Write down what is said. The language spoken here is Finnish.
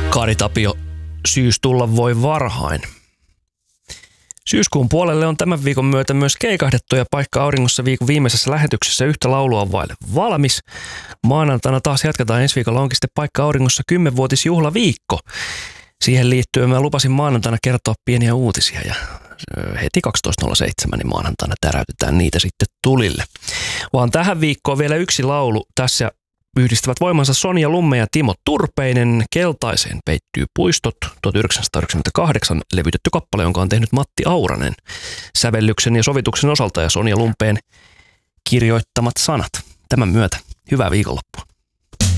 Kari Tapio, syys tulla voi varhain. Syyskuun puolelle on tämän viikon myötä myös keikahdettu ja Paikka auringossa viikon viimeisessä lähetyksessä yhtä laulua vaille valmis. Maanantaina taas jatketaan, ensi viikolla onkin sitten Paikka auringossa 10-vuotisjuhlaviikko. Siihen liittyen mä lupasin maanantaina kertoa pieniä uutisia ja heti 12.07 niin maanantaina täräytetään niitä sitten tulille. Vaan tähän viikkoon vielä yksi laulu. Tässä yhdistävät voimansa Sonja Lumme ja Timo Turpeinen. Keltaiseen peittyy puistot, 1998 levytetty kappale, jonka on tehnyt Matti Auranen sävellyksen ja sovituksen osalta ja Sonja Lumpeen kirjoittamat sanat. Tämän myötä hyvää viikonloppua.